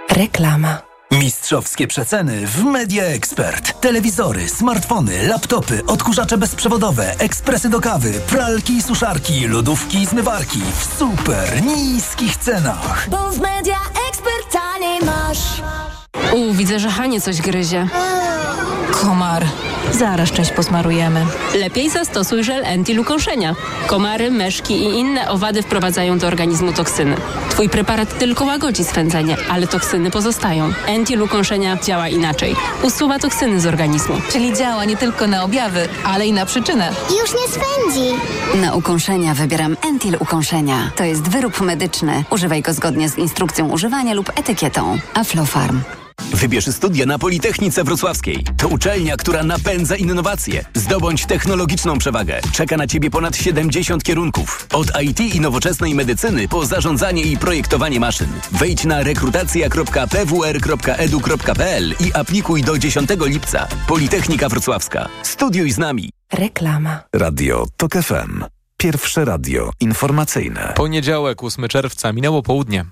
Reklama. Mistrzowskie przeceny w Media Expert. Telewizory, smartfony, laptopy, odkurzacze bezprzewodowe, ekspresy do kawy, pralki i suszarki, lodówki i zmywarki w super niskich cenach. Bo w Media Expert taniej masz. Widzę, że Hanie coś gryzie. Komar. Zaraz część posmarujemy. Lepiej zastosuj żel anti-lukąszenia. Komary, meszki i inne owady wprowadzają do organizmu toksyny. Twój preparat tylko łagodzi swędzenie, ale toksyny pozostają. Anti-lukąszenia działa inaczej. Usuwa toksyny z organizmu. Czyli działa nie tylko na objawy, ale i na przyczynę. Już nie swędzi. Na ukąszenia wybieram Entil Ukąszenia. To jest wyrób medyczny. Używaj go zgodnie z instrukcją używania lub etykietą. Aflofarm. Wybierz studia na Politechnice Wrocławskiej. To uczelnia, która napędza innowacje. Zdobądź technologiczną przewagę. Czeka na Ciebie ponad 70 kierunków. Od IT i nowoczesnej medycyny po zarządzanie i projektowanie maszyn. Wejdź na rekrutacja.pwr.edu.pl i aplikuj do 10 lipca. Politechnika Wrocławska. Studiuj z nami. Reklama. Radio TOK FM. Pierwsze radio informacyjne. Poniedziałek, 8 czerwca, minęło południe.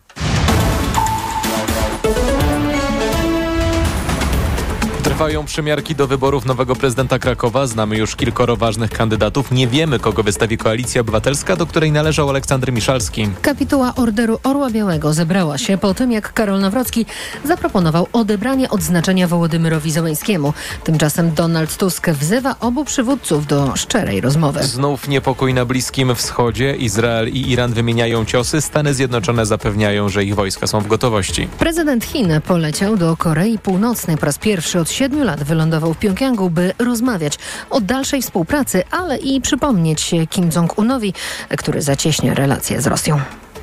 Trwają przymiarki do wyborów nowego prezydenta Krakowa. Znamy już kilkoro ważnych kandydatów. Nie wiemy, kogo wystawi Koalicja Obywatelska, do której należał Aleksander Miszalski. Kapituła Orderu Orła Białego zebrała się po tym, jak Karol Nawrocki zaproponował odebranie odznaczenia Wołodymyrowi Zełenskiemu. Tymczasem Donald Tusk wzywa obu przywódców do szczerej rozmowy. Znów niepokój na Bliskim Wschodzie. Izrael i Iran wymieniają ciosy. Stany Zjednoczone zapewniają, że ich wojska są w gotowości. Prezydent Chin poleciał do Korei Północnej. Po raz pierwszy od 7 lat wylądował w Pjongjangu, by rozmawiać o dalszej współpracy, ale i przypomnieć się Kim Jong-unowi, który zacieśnia relacje z Rosją.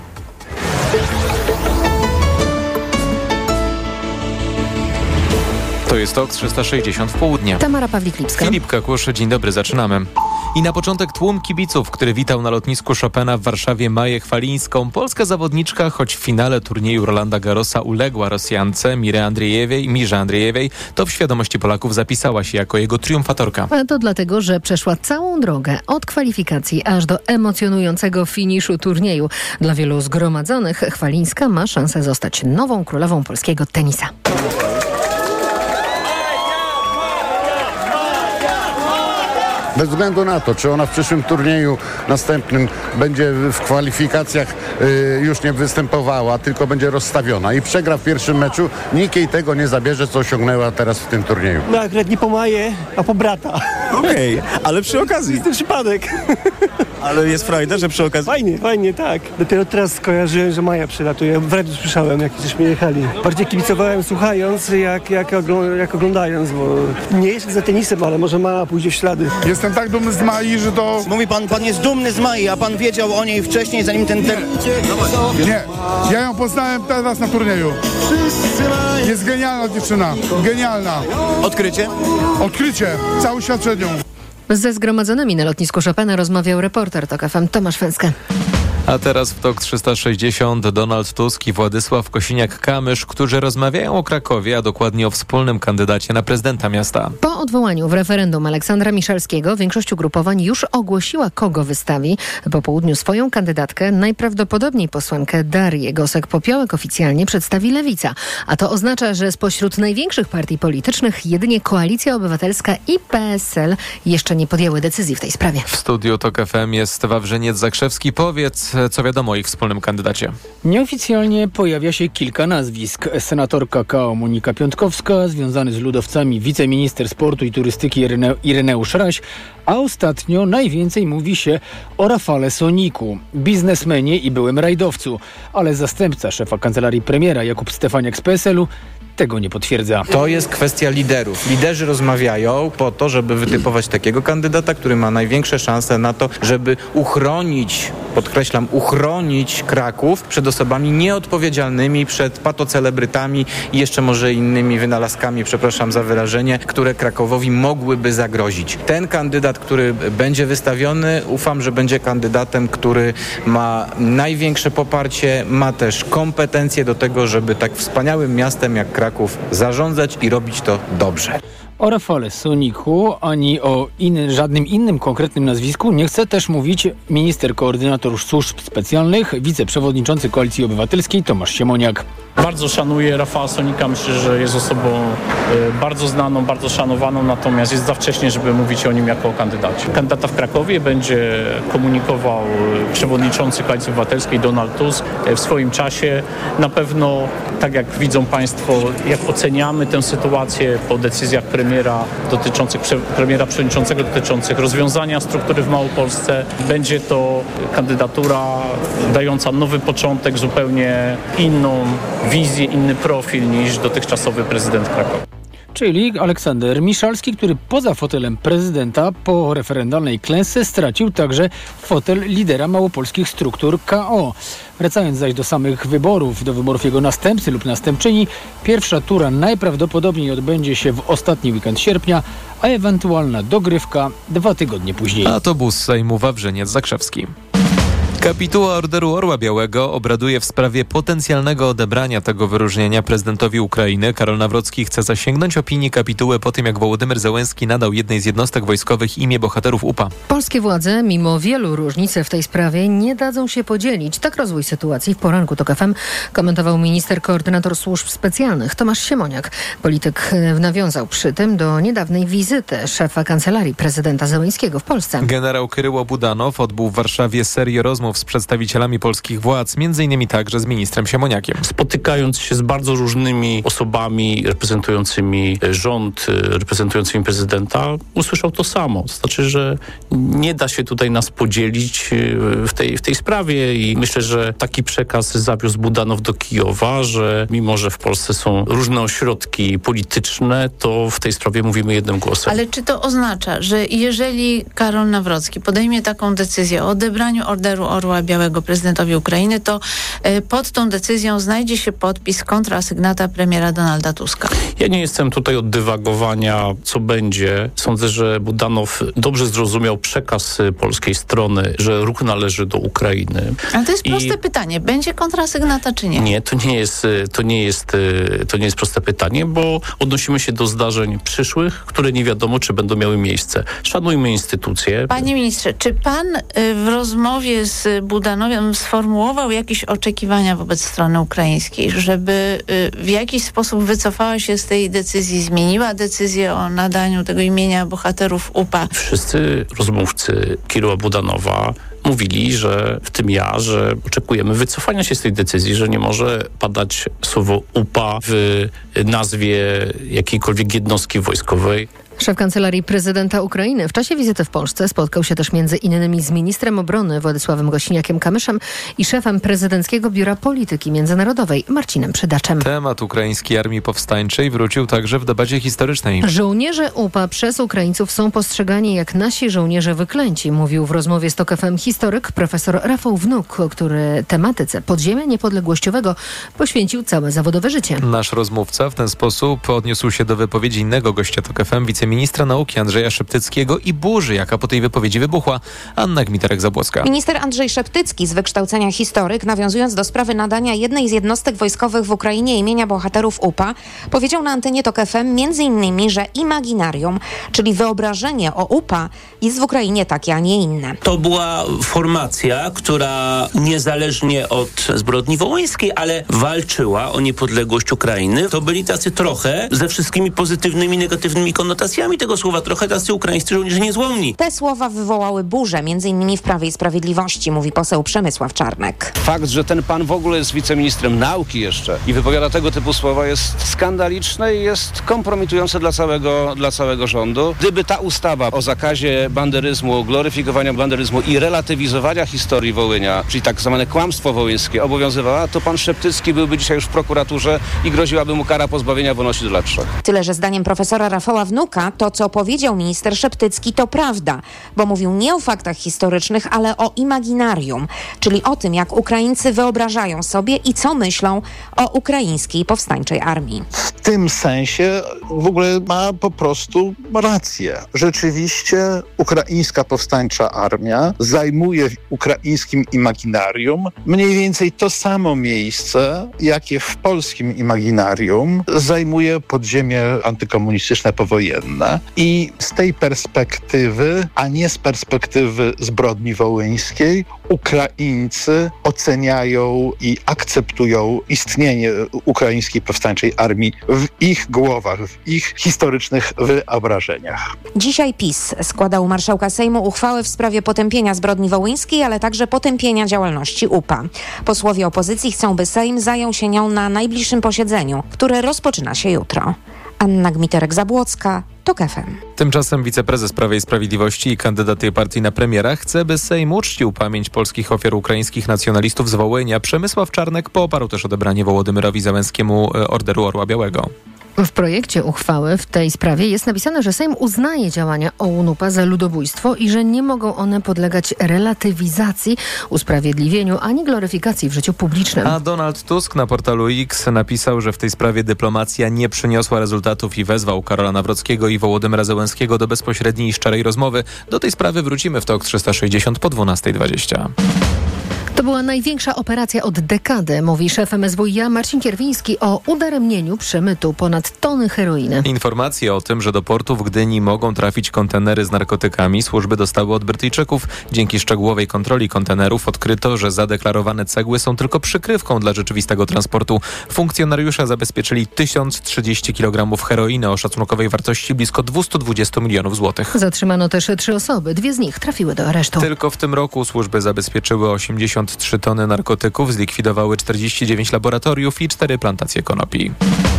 To jest TOK 360 w południe. Tamara Pawlik-Lipska. Filip Kakusz, dzień dobry, zaczynamy. I na początek tłum kibiców, który witał na lotnisku Chopina w Warszawie Maję Chwalińską. Polska zawodniczka, choć w finale turnieju Rolanda Garrosa uległa Rosjance Mirze Andriejewej, to w świadomości Polaków zapisała się jako jego triumfatorka. A to dlatego, że przeszła całą drogę od kwalifikacji aż do emocjonującego finiszu turnieju. Dla wielu zgromadzonych Chwalińska ma szansę zostać nową królową polskiego tenisa. Bez względu na to, czy ona w przyszłym turnieju następnym będzie w kwalifikacjach już nie występowała, tylko będzie rozstawiona i przegra w pierwszym meczu, nikt jej tego nie zabierze, co osiągnęła teraz w tym turnieju. No akurat nie po Maję, a po brata. Okej, ale przy okazji. Jest to przypadek. Ale jest frajda, że przy okazji... Fajnie, tak. Dopiero teraz skojarzyłem, że Maja przylatuje. W radiu słyszałem, jak żeśmy jechali. Bardziej kibicowałem słuchając, jak oglądając, bo nie jestem za tenisem, ale może Maja pójdzie w ślady. Jestem tak dumny z Mai, że to... Mówi pan jest dumny z Mai, a pan wiedział o niej wcześniej, zanim ten... Nie, ja ją poznałem teraz na turnieju. Jest genialna dziewczyna, genialna. Odkrycie, cały świat przed nią. Ze zgromadzonymi na lotnisku Chopina rozmawiał reporter TOK FM Tomasz Fęska. A teraz w TOK 360 Donald Tusk i Władysław Kosiniak-Kamysz, którzy rozmawiają o Krakowie, a dokładnie o wspólnym kandydacie na prezydenta miasta. Po odwołaniu w referendum Aleksandra Miszalskiego większość ugrupowań już ogłosiła, kogo wystawi. Po południu swoją kandydatkę, najprawdopodobniej posłankę Darię Gosek-Popiołek, oficjalnie przedstawi Lewica. A to oznacza, że spośród największych partii politycznych jedynie Koalicja Obywatelska i PSL jeszcze nie podjęły decyzji w tej sprawie. W studiu TOK FM jest Wawrzyniec Zakrzewski. Powiedz, co wiadomo o ich wspólnym kandydacie. Nieoficjalnie pojawia się kilka nazwisk. Senatorka KO Monika Piątkowska, związany z ludowcami wiceminister sportu i turystyki Ireneusz Raś, a ostatnio najwięcej mówi się o Rafale Soniku, biznesmenie i byłym rajdowcu, ale zastępca szefa kancelarii premiera Jakub Stefaniak z PSL-u tego nie potwierdza. To jest kwestia liderów. Liderzy rozmawiają po to, żeby wytypować takiego kandydata, który ma największe szanse na to, żeby uchronić, podkreślam, uchronić Kraków przed osobami nieodpowiedzialnymi, przed patocelebrytami i jeszcze może innymi wynalazkami, przepraszam za wyrażenie, które Krakowowi mogłyby zagrozić. Ten kandydat, który będzie wystawiony, ufam, że będzie kandydatem, który ma największe poparcie, ma też kompetencje do tego, żeby tak wspaniałym miastem jak Kraków zarządzać i robić to dobrze. O Rafale Soniku ani o żadnym innym konkretnym nazwisku nie chce też mówić minister koordynator służb specjalnych, wiceprzewodniczący Koalicji Obywatelskiej Tomasz Siemoniak. Bardzo szanuję Rafała Sonika, myślę, że jest osobą bardzo znaną, bardzo szanowaną, natomiast jest za wcześnie, żeby mówić o nim jako o kandydacie. Kandydata w Krakowie będzie komunikował przewodniczący Koalicji Obywatelskiej Donald Tusk w swoim czasie. Na pewno, tak jak widzą Państwo, jak oceniamy tę sytuację po decyzjach premiera przewodniczącego dotyczących rozwiązania struktury w Małopolsce, będzie to kandydatura dająca nowy początek, zupełnie inną wizję, inny profil niż dotychczasowy prezydent Krakowa. Czyli Aleksander Miszalski, który poza fotelem prezydenta po referendalnej klęsce stracił także fotel lidera małopolskich struktur KO. Wracając zaś do samych wyborów, do wyborów jego następcy lub następczyni, pierwsza tura najprawdopodobniej odbędzie się w ostatni weekend sierpnia, a ewentualna dogrywka 2 tygodnie później. A to bus Sejmu Wawrzyniec-Zakrzewski. Kapituła Orderu Orła Białego obraduje w sprawie potencjalnego odebrania tego wyróżnienia prezydentowi Ukrainy. Karol Nawrocki chce zasięgnąć opinii kapituły po tym, jak Wołodymyr Zełenski nadał jednej z jednostek wojskowych imię bohaterów UPA. Polskie władze, mimo wielu różnic w tej sprawie, nie dadzą się podzielić. Tak rozwój sytuacji w poranku TOK FM komentował minister koordynator służb specjalnych Tomasz Siemoniak. Polityk nawiązał przy tym do niedawnej wizyty szefa kancelarii prezydenta Zełenskiego w Polsce. Generał Kyryło Budanow odbył w Warszawie serię rozmów z przedstawicielami polskich władz, m.in. także z ministrem Siemoniakiem. Spotykając się z bardzo różnymi osobami reprezentującymi rząd, reprezentującymi prezydenta, usłyszał to samo. To znaczy, że nie da się tutaj nas podzielić w tej sprawie i myślę, że taki przekaz zawiózł Budanow do Kijowa, że mimo, że w Polsce są różne ośrodki polityczne, to w tej sprawie mówimy jednym głosem. Ale czy to oznacza, że jeżeli Karol Nawrocki podejmie taką decyzję o odebraniu Orderu Orła Białego prezydentowi Ukrainy, to pod tą decyzją znajdzie się podpis kontrasygnata premiera Donalda Tuska? Ja nie jestem tutaj od dywagowania, co będzie. Sądzę, że Budanow dobrze zrozumiał przekaz polskiej strony, że ruch należy do Ukrainy. Ale to jest proste pytanie. Będzie kontrasygnata, czy nie? Nie, to nie jest proste pytanie, bo odnosimy się do zdarzeń przyszłych, które nie wiadomo, czy będą miały miejsce. Szanujmy instytucje. Panie ministrze, czy pan w rozmowie z Budanowem sformułował jakieś oczekiwania wobec strony ukraińskiej, żeby w jakiś sposób wycofała się z tej decyzji, zmieniła decyzję o nadaniu tego imienia bohaterów UPA? Wszyscy rozmówcy Kiryła Budanowa mówili, że w tym że oczekujemy wycofania się z tej decyzji, że nie może padać słowo UPA w nazwie jakiejkolwiek jednostki wojskowej. Szef Kancelarii Prezydenta Ukrainy w czasie wizyty w Polsce spotkał się też między innymi z ministrem obrony Władysławem Kosiniakiem-Kamyszem i szefem Prezydenckiego Biura Polityki Międzynarodowej Marcinem Przydaczem. Temat ukraińskiej armii powstańczej wrócił także w debacie historycznej. Żołnierze UPA przez Ukraińców są postrzegani jak nasi żołnierze wyklęci, mówił w rozmowie z TOK FM historyk profesor Rafał Wnuk, który tematyce podziemia niepodległościowego poświęcił całe zawodowe życie. Nasz rozmówca w ten sposób odniósł się do wypowiedzi innego gościa TOK FM, wiceministra nauki Andrzeja Szeptyckiego i burzy, jaka po tej wypowiedzi wybuchła. Anna Gmiterek-Zabłocka. Minister Andrzej Szeptycki, z wykształcenia historyk, nawiązując do sprawy nadania jednej z jednostek wojskowych w Ukrainie imienia bohaterów UPA, powiedział na antenie TOK FM m.in., że imaginarium, czyli wyobrażenie o UPA, jest w Ukrainie takie, a nie inne. To była formacja, która niezależnie od zbrodni wołyńskiej, ale walczyła o niepodległość Ukrainy. To byli tacy trochę ze wszystkimi pozytywnymi, negatywnymi konotacjami tego słowa, trochę tacy ukraińscy żołnierze niezłomni. Te słowa wywołały burzę, m.in. w Prawie i Sprawiedliwości, mówi poseł Przemysław Czarnek. Fakt, że ten pan w ogóle jest wiceministrem nauki jeszcze i wypowiada tego typu słowa, jest skandaliczne i jest kompromitujące dla całego rządu. Gdyby ta ustawa o zakazie banderyzmu, gloryfikowania banderyzmu i relatywizowania historii Wołynia, czyli tak zwane kłamstwo wołyńskie, obowiązywała, to pan Szeptycki byłby dzisiaj już w prokuraturze i groziłaby mu kara pozbawienia wolności do lat 3. Tyle, że zdaniem profesora Rafała Wnuka to, co powiedział minister Szeptycki, to prawda, bo mówił nie o faktach historycznych, ale o imaginarium, czyli o tym, jak Ukraińcy wyobrażają sobie i co myślą o ukraińskiej powstańczej armii. W tym sensie w ogóle ma po prostu rację. Rzeczywiście ukraińska powstańcza armia zajmuje w ukraińskim imaginarium mniej więcej to samo miejsce, jakie w polskim imaginarium zajmuje podziemie antykomunistyczne powojenne. wojenne. I z tej perspektywy, a nie z perspektywy zbrodni wołyńskiej, Ukraińcy oceniają i akceptują istnienie ukraińskiej powstańczej armii w ich głowach, w ich historycznych wyobrażeniach. Dzisiaj PiS składał marszałka Sejmu uchwałę w sprawie potępienia zbrodni wołyńskiej, ale także potępienia działalności UPA. Posłowie opozycji chcą, by Sejm zajął się nią na najbliższym posiedzeniu, które rozpoczyna się jutro. Anna Gmiterek-Zabłocka, TOK FM. Tymczasem wiceprezes Prawa i Sprawiedliwości i kandydat tej partii na premiera chce, by Sejm uczcił pamięć polskich ofiar ukraińskich nacjonalistów z Wołynia. Przemysław Czarnek poparł też odebranie Wołodymyrowi Zełenskiemu Orderu Orła Białego. W projekcie uchwały w tej sprawie jest napisane, że Sejm uznaje działania OUN-UPA za ludobójstwo i że nie mogą one podlegać relatywizacji, usprawiedliwieniu ani gloryfikacji w życiu publicznym. A Donald Tusk na portalu X napisał, że w tej sprawie dyplomacja nie przyniosła rezultatów i wezwał Karola Nawrockiego i Wołodymyra Zełenskiego do bezpośredniej i szczerej rozmowy. Do tej sprawy wrócimy w TOK 360 po 12:20. To była największa operacja od dekady, mówi szef MSWiA Marcin Kierwiński o udaremnieniu przemytu ponad tony heroiny. Informacje o tym, że do portu w Gdyni mogą trafić kontenery z narkotykami, służby dostały od Brytyjczyków. Dzięki szczegółowej kontroli kontenerów odkryto, że zadeklarowane cegły są tylko przykrywką dla rzeczywistego transportu. Funkcjonariusze zabezpieczyli 1030 kg heroiny o szacunkowej wartości blisko 220 milionów złotych. Zatrzymano też 3 osoby, 2 z nich trafiły do aresztu. Tylko w tym roku służby zabezpieczyły 83 tony narkotyków, zlikwidowały 49 laboratoriów i 4 plantacje konopi.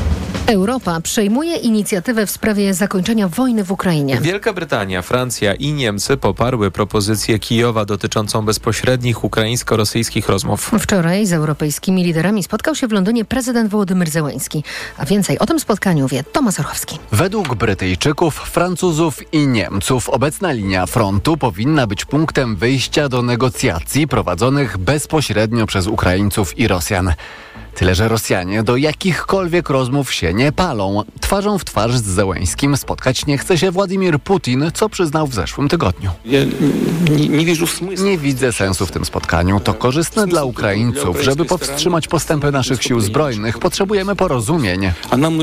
Europa przejmuje inicjatywę w sprawie zakończenia wojny w Ukrainie. Wielka Brytania, Francja i Niemcy poparły propozycję Kijowa dotyczącą bezpośrednich ukraińsko-rosyjskich rozmów. Wczoraj z europejskimi liderami spotkał się w Londynie prezydent Wołodymyr Zełenski. A więcej o tym spotkaniu wie Tomasz Orchowski. Według Brytyjczyków, Francuzów i Niemców obecna linia frontu powinna być punktem wyjścia do negocjacji prowadzonych bezpośrednio przez Ukraińców i Rosjan. Tyle, że Rosjanie do jakichkolwiek rozmów się nie palą. Twarzą w twarz z Zełenskim spotkać nie chce się Władimir Putin, co przyznał w zeszłym tygodniu. Nie widzę sensu w tym spotkaniu. To korzystne dla Ukraińców. Żeby powstrzymać postępy naszych sił zbrojnych, potrzebujemy porozumień.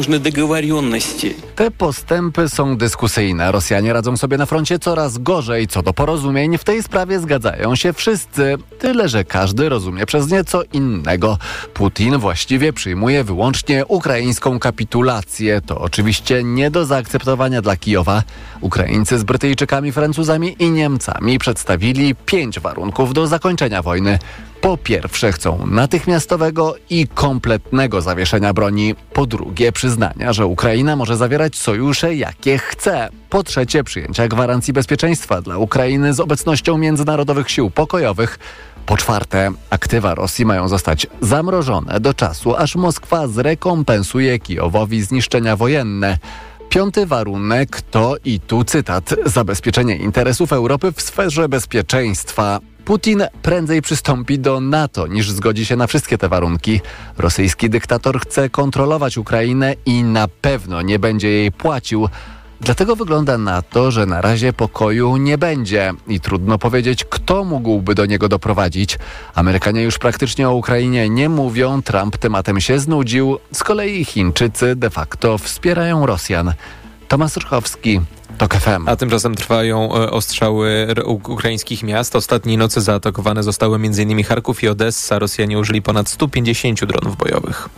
Te postępy są dyskusyjne. Rosjanie radzą sobie na froncie coraz gorzej. Co do porozumień, w tej sprawie zgadzają się wszyscy. Tyle, że każdy rozumie przez nieco innego. Putin właściwie przyjmuje wyłącznie ukraińską kapitulację. To oczywiście nie do zaakceptowania dla Kijowa. Ukraińcy z Brytyjczykami, Francuzami i Niemcami przedstawili 5 warunków do zakończenia wojny. Po pierwsze chcą natychmiastowego i kompletnego zawieszenia broni. Po drugie przyznania, że Ukraina może zawierać sojusze jakie chce. Po trzecie przyjęcia gwarancji bezpieczeństwa dla Ukrainy z obecnością międzynarodowych sił pokojowych. Po czwarte, aktywa Rosji mają zostać zamrożone do czasu, aż Moskwa zrekompensuje Kijowowi zniszczenia wojenne. 5. warunek to, i tu cytat, zabezpieczenie interesów Europy w sferze bezpieczeństwa. Putin prędzej przystąpi do NATO, niż zgodzi się na wszystkie te warunki. Rosyjski dyktator chce kontrolować Ukrainę i na pewno nie będzie jej płacił. Dlatego wygląda na to, że na razie pokoju nie będzie i trudno powiedzieć, kto mógłby do niego doprowadzić. Amerykanie już praktycznie o Ukrainie nie mówią, Trump tematem się znudził, z kolei Chińczycy de facto wspierają Rosjan. Tomasz Rychowski, TOK FM. A tymczasem trwają ostrzały ukraińskich miast. Ostatniej nocy zaatakowane zostały m.in. Charków i Odessa. Rosjanie użyli ponad 150 dronów bojowych.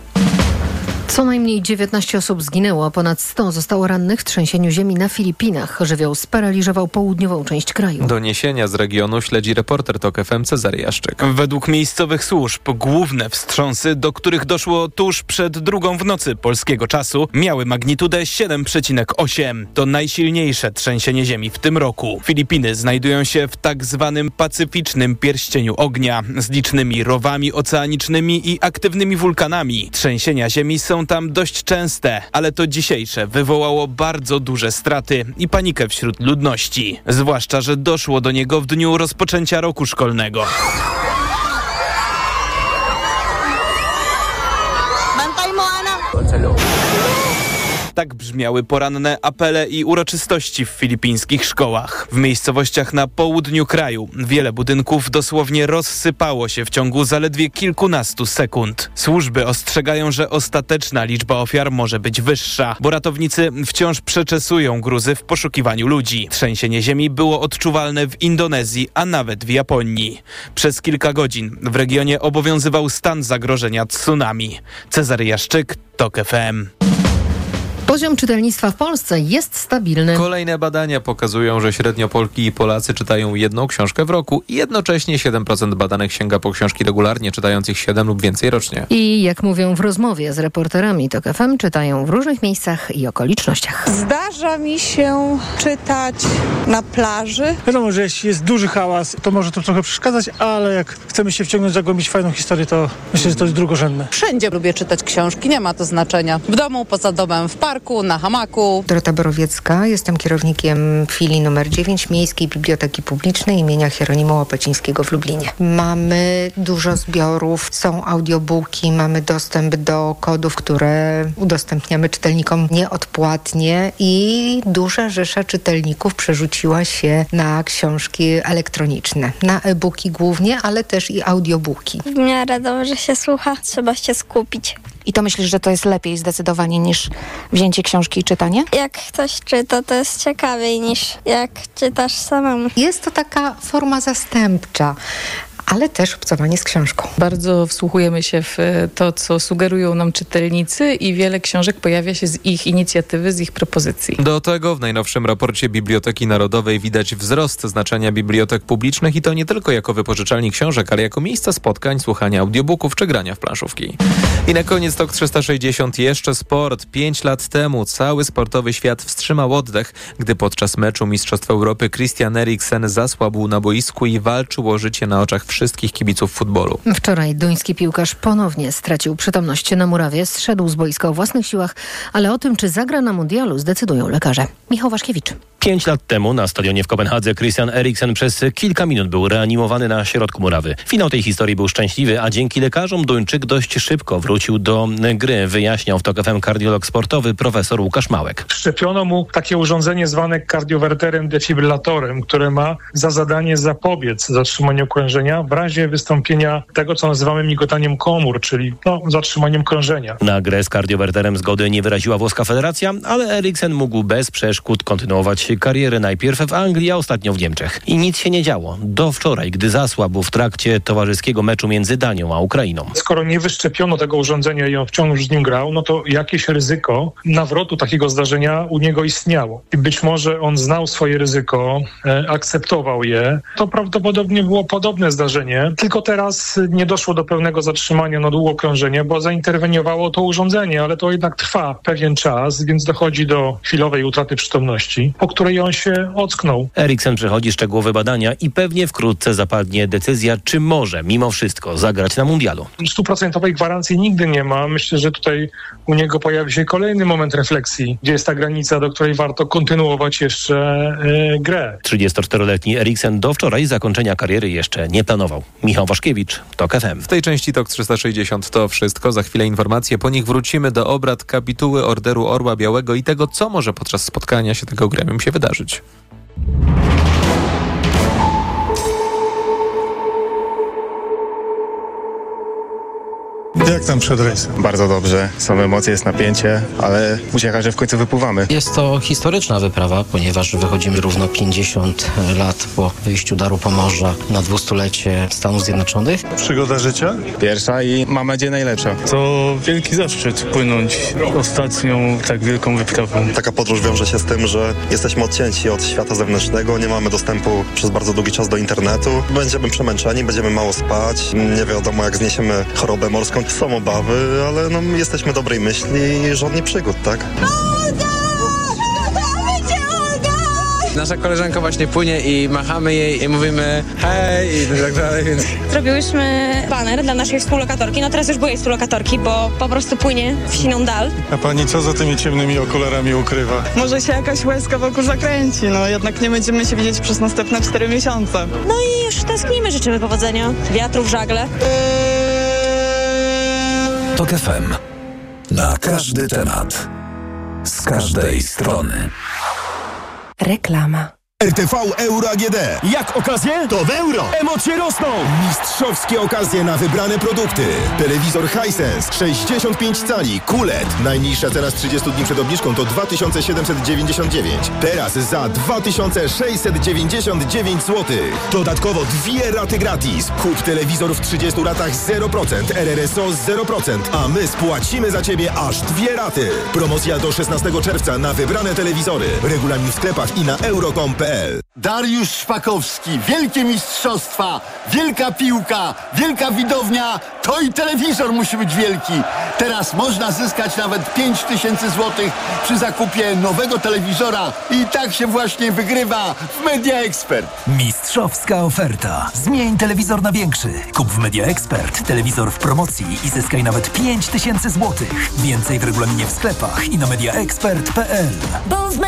Co najmniej 19 osób zginęło, ponad 100 zostało rannych w trzęsieniu ziemi na Filipinach. Żywioł sparaliżował południową część kraju. Doniesienia z regionu śledzi reporter TOK FM Cezary Jaszczyk. Według miejscowych służb główne wstrząsy, do których doszło tuż przed 2:00 w nocy polskiego czasu, miały magnitudę 7,8. To najsilniejsze trzęsienie ziemi w tym roku. Filipiny znajdują się w tak zwanym pacyficznym pierścieniu ognia z licznymi rowami oceanicznymi i aktywnymi wulkanami. Trzęsienia ziemi są tam dość częste, ale to dzisiejsze wywołało bardzo duże straty i panikę wśród ludności. Zwłaszcza, że doszło do niego w dniu rozpoczęcia roku szkolnego. Tak brzmiały poranne apele i uroczystości w filipińskich szkołach. W miejscowościach na południu kraju wiele budynków dosłownie rozsypało się w ciągu zaledwie kilkunastu sekund. Służby ostrzegają, że ostateczna liczba ofiar może być wyższa, bo ratownicy wciąż przeczesują gruzy w poszukiwaniu ludzi. Trzęsienie ziemi było odczuwalne w Indonezji, a nawet w Japonii. Przez kilka godzin w regionie obowiązywał stan zagrożenia tsunami. Cezary Jaszczyk, TOK FM. Poziom czytelnictwa w Polsce jest stabilny. Kolejne badania pokazują, że średnio Polki i Polacy czytają jedną książkę w roku i jednocześnie 7% badanych sięga po książki regularnie, czytając ich 7 lub więcej rocznie. I jak mówią w rozmowie z reporterami TOK FM, czytają w różnych miejscach i okolicznościach. Zdarza mi się czytać na plaży. Wiadomo, że jeśli jest duży hałas, to może to trochę przeszkadzać, ale jak chcemy się wciągnąć, zagłębić fajną historię, to myślę, że to jest drugorzędne. Wszędzie lubię czytać książki, nie ma to znaczenia. W domu, poza domem, w parku, na hamaku. Dorota Borowiecka, jestem kierownikiem filii numer 9 Miejskiej Biblioteki Publicznej imienia Hieronima Łapacińskiego w Lublinie. Mamy dużo zbiorów, są audiobooki, mamy dostęp do kodów, które udostępniamy czytelnikom nieodpłatnie i duża rzesza czytelników przerzuciła się na książki elektroniczne, na e-booki głównie, ale też i audiobooki. W miarę dobrze się słucha, trzeba się skupić. I to myślisz, że to jest lepiej zdecydowanie niż wzięcie książki i czytanie? Jak ktoś czyta, to jest ciekawiej niż jak czytasz samemu. Jest to taka forma zastępcza, ale też obcowanie z książką. Bardzo wsłuchujemy się w to, co sugerują nam czytelnicy i wiele książek pojawia się z ich inicjatywy, z ich propozycji. Do tego w najnowszym raporcie Biblioteki Narodowej widać wzrost znaczenia bibliotek publicznych i to nie tylko jako wypożyczalni książek, ale jako miejsca spotkań, słuchania audiobooków czy grania w planszówki. I na koniec TOK 360 jeszcze sport. 5 lat temu cały sportowy świat wstrzymał oddech, gdy podczas meczu Mistrzostw Europy Christian Eriksen zasłabł na boisku i walczył o życie na oczach wszystkich kibiców futbolu. Wczoraj duński piłkarz ponownie stracił przytomność na murawie, zszedł z boiska o własnych siłach, ale o tym, czy zagra na mundialu, zdecydują lekarze. Michał Waszkiewicz. 5 lat temu na stadionie w Kopenhadze Christian Eriksen przez kilka minut był reanimowany na środku murawy. Finał tej historii był szczęśliwy, a dzięki lekarzom Duńczyk dość szybko wrócił do gry, wyjaśniał w TOK FM kardiolog sportowy profesor Łukasz Małek. Wszczepiono mu takie urządzenie zwane kardiowerterem defibrylatorem, które ma za zadanie zapobiec zatrzymaniu krążenia w razie wystąpienia tego, co nazywamy migotaniem komór, czyli zatrzymaniem krążenia. Na grę z kardiowerterem zgody nie wyraziła włoska federacja, ale Eriksen mógł bez przeszkód kontynuować karierę najpierw w Anglii, a ostatnio w Niemczech. I nic się nie działo. Do wczoraj, gdy zasłabł w trakcie towarzyskiego meczu między Danią a Ukrainą. Skoro nie wyszczepiono tego urządzenia i on wciąż z nim grał, no to jakieś ryzyko nawrotu takiego zdarzenia u niego istniało. I być może on znał swoje ryzyko, akceptował je. To prawdopodobnie było podobne zdarzenie, tylko teraz nie doszło do pełnego zatrzymania na długo krążenia, bo zainterweniowało to urządzenie, ale to jednak trwa pewien czas, więc dochodzi do chwilowej utraty przytomności, po której on się ocknął. Eriksen przechodzi szczegółowe badania i pewnie wkrótce zapadnie decyzja, czy może mimo wszystko zagrać na mundialu. 100% gwarancji nigdy nie ma. Myślę, że tutaj u niego pojawi się kolejny moment refleksji, gdzie jest ta granica, do której warto kontynuować jeszcze grę. 34-letni Eriksen do wczoraj zakończenia kariery jeszcze nie planował. Michał Waszkiewicz, TOK FM. W tej części TOK 360 to wszystko. Za chwilę informacje. Po nich wrócimy do obrad kapituły Orderu Orła Białego i tego, co może podczas spotkania się tego gremium się wydarzyć. Jak tam przed rejsem? Bardzo dobrze. Są emocje, jest napięcie, ale uciecha, że w końcu wypływamy. Jest to historyczna wyprawa, ponieważ wychodzimy równo 50 lat po wyjściu Daru Pomorza na 200-lecie Stanów Zjednoczonych. Przygoda życia? Pierwsza i mam nadzieję najlepsza. To wielki zaszczyt płynąć ostatnią tak wielką wyprawą. Taka podróż wiąże się z tym, że jesteśmy odcięci od świata zewnętrznego, nie mamy dostępu przez bardzo długi czas do internetu. Będziemy przemęczeni, będziemy mało spać, nie wiadomo jak zniesiemy chorobę morską. Są obawy, ale jesteśmy dobrej myśli i żadnych przygód, tak? Nasza koleżanka właśnie płynie i machamy jej i mówimy hej i tak dalej, więc... Zrobiłyśmy baner dla naszej współlokatorki, teraz już byłej współlokatorki, bo po prostu płynie w siną dal. A pani co za tymi ciemnymi okularami ukrywa? Może się jakaś łezka wokół zakręci, jednak nie będziemy się widzieć przez następne 4 miesiące. No i już tęsknimy, życzymy powodzenia, wiatru w żagle. TOK FM. Na każdy temat. z każdej strony. Reklama. RTV Euro AGD. Jak okazje? To w euro. Emocje rosną. Mistrzowskie okazje na wybrane produkty. Telewizor Hisense 65 cali QLED. Najniższa cena z 30 dni przed obniżką to 2799. Teraz za 2699 zł. Dodatkowo 2 raty gratis. Kup telewizor w 30 ratach 0%, RRSO 0%, a my spłacimy za Ciebie aż 2 raty. Promocja do 16 czerwca na wybrane telewizory. Regulamin w sklepach i na euro.com.pl. Dariusz Szpakowski, wielkie mistrzostwa, wielka piłka, wielka widownia, to i telewizor musi być wielki. Teraz można zyskać nawet 5000 zł przy zakupie nowego telewizora i tak się właśnie wygrywa w Media Expert. Mistrzowska oferta. Zmień telewizor na większy. Kup w Media Expert telewizor w promocji i zyskaj nawet 5000 zł. Więcej w regulaminie w sklepach i na mediaexpert.pl.